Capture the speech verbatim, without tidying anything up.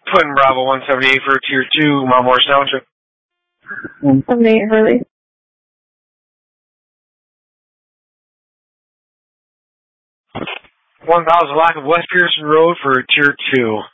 Twin Bravo one seventy-eight for Tier two, Mount Morris Township. one seventy-eight Hurley. one thousand block of West Pearson Road for Tier two.